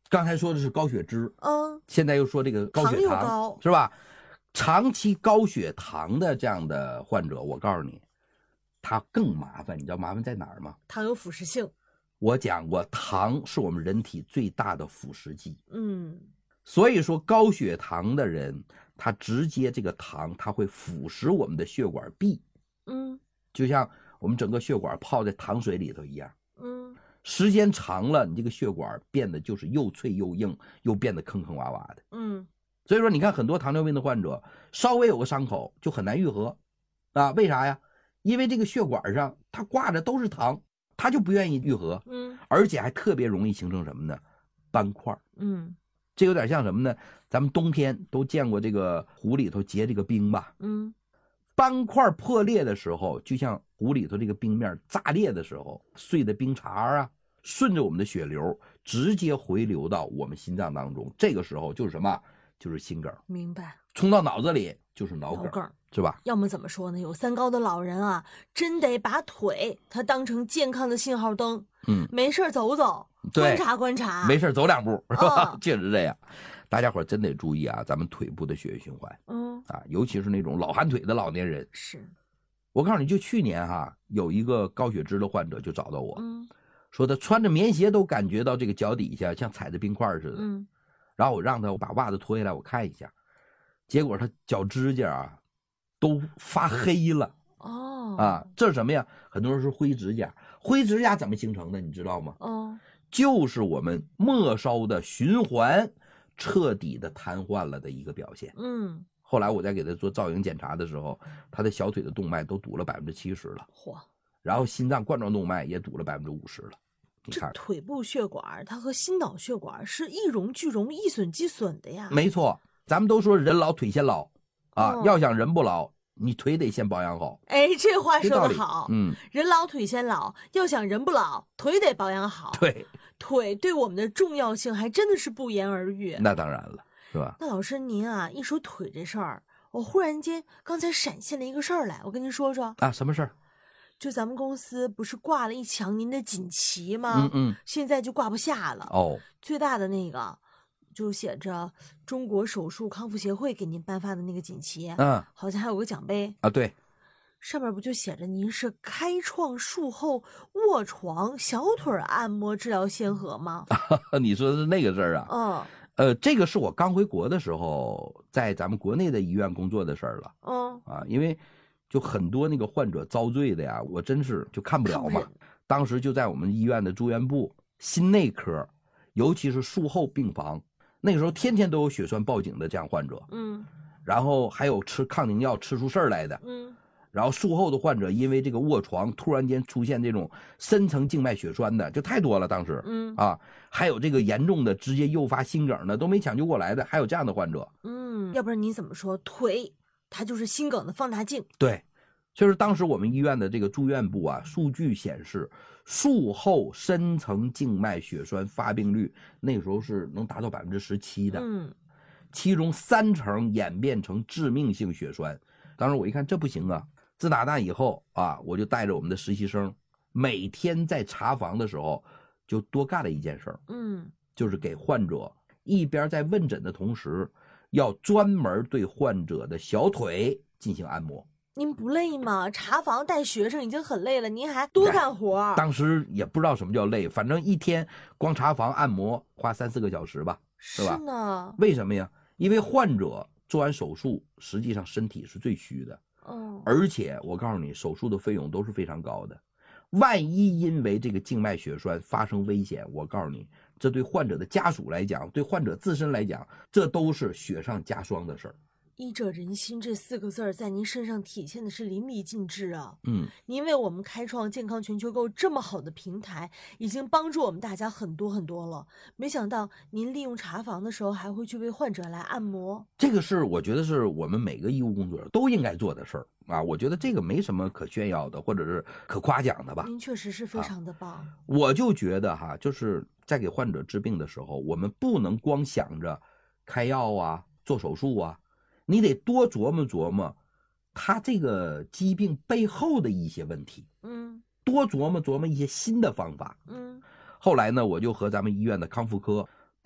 刚才说的是高血脂， 嗯， 现在又说这个高血糖又糖， 高是吧？长期高血糖的这样的患者，我告诉你，他更麻烦。你知道麻烦在哪儿吗？ 糖有腐蚀性。 我讲过，糖是我们人体最大的腐蚀剂。 嗯， 所以说高血糖的人，他直接这个糖，它会腐蚀我们的血管壁。 嗯就像我们整个血管泡在糖水里头一样。 嗯， 时间长了，你这个血管变得就是又脆又硬，又变得坑坑洼洼的。 嗯， 所以说，你看很多糖尿病的患者，稍微有个伤口就很难愈合，啊，为啥呀？因为这个血管上它挂着都是糖，它就不愿意愈合，而且还特别容易形成什么呢？斑块。这有点像什么呢？咱们冬天都见过这个湖里头结这个冰吧？斑块破裂的时候，就像湖里头这个冰面炸裂的时候，碎的冰碴啊，顺着我们的血流直接回流到我们心脏当中。这个时候就是什么？就是心梗。 明白。 冲到脑子里就是脑梗，是吧？ 要么怎么说呢？有三高的老人啊，真得把腿他当成健康的信号灯。没事走走，观察观察， 没事走两步，是吧？确实这样。大家伙真得注意啊，咱们腿部的血液循环。尤其是那种老寒腿的老年人。 是。 我告诉你，就去年有一个高血脂的患者就找到我，说他穿着棉鞋都感觉到这个脚底下像踩着冰块似的。然后我让他把袜子脱下来我看一下，结果他脚指甲都发黑了。这是什么呀？很多人说灰指甲，灰指甲怎么形成的你知道吗？就是我们末梢的循环彻底的瘫痪了的一个表现。后来我在给他做造影检查的时候，他的小腿的动脉都堵了70%了。然后心脏冠状动脉也堵了50%了。 这腿部血管它和心脑血管是一荣俱荣，一损俱损的呀。 没错，咱们都说人老腿先老啊，要想人不老，你腿得先保养好。 哎，这话说得好。人老腿先老，要想人不老，腿得保养好。 对， 腿对我们的重要性还真的是不言而喻。 那当然了，是吧？ 那老师您啊，一说腿这事儿，我忽然间刚才闪现了一个事儿来，我跟您说说啊。什么事儿？ 就咱们公司不是挂了一墙您的锦旗吗？现在就挂不下了。最大的那个就写着中国手术康复协会给您颁发的那个锦旗，好像还有个奖杯啊。对， 上面不就写着您是开创术后卧床小腿按摩治疗先河吗？ 你说的是那个事儿啊？这个是我刚回国的时候在咱们国内的医院工作的事儿了。因为就很多那个患者遭罪的呀，我真是就看不了嘛。当时就在我们医院的住院部心内科，尤其是术后病房，那个时候天天都有血栓报警的这样患者。然后还有吃抗凝药吃出事儿来的。然后术后的患者因为这个卧床突然间出现这种深层静脉血栓的就太多了。当时还有这个严重的直接诱发心梗的都没抢救过来的，还有这样的患者。 要不然你怎么说腿它就是心梗的放大镜？ 对，就是当时我们医院的这个住院部啊，数据显示术后深层静脉血栓发病率那个时候是能达到17%的。其中30%演变成致命性血栓。当时我一看这不行啊，自打那以后啊，我就带着我们的实习生每天在查房的时候就多干了一件事儿。就是给患者一边在问诊的同时要专门对患者的小腿进行按摩。 您不累吗？查房带学生已经很累了，您还多干活。 当时也不知道什么叫累，反正一天光查房按摩花3-4个小时吧，是吧？ 是呢。 为什么呀？因为患者做完手术实际上身体是最虚的。而且我告诉你，手术的费用都是非常高的。万一因为这个静脉血栓发生危险，我告诉你，这对患者的家属来讲，对患者自身来讲，这都是雪上加霜的事儿。 医者仁心这4个字在您身上体现的是淋漓尽致啊。您为我们开创健康全球购这么好的平台，已经帮助我们大家很多很多了。没想到您利用查房的时候还会去为患者来按摩， 这个是我觉得是我们每个医务工作者都应该做的事儿啊。我觉得这个没什么可炫耀的，或者是可夸奖的吧。 您确实是非常的棒。 我就觉得就是在给患者治病的时候，我们不能光想着开药啊、做手术啊，你得多琢磨琢磨他这个疾病背后的一些问题。多琢磨琢磨一些新的方法。后来呢，我就和咱们医院的康复科